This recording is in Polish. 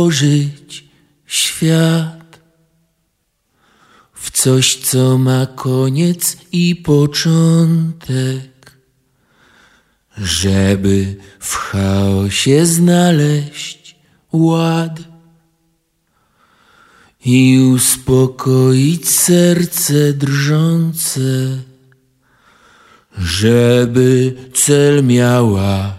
włożyć świat w coś, co ma koniec i początek, żeby w chaosie znaleźć ład i uspokoić serce drżące, żeby cel miała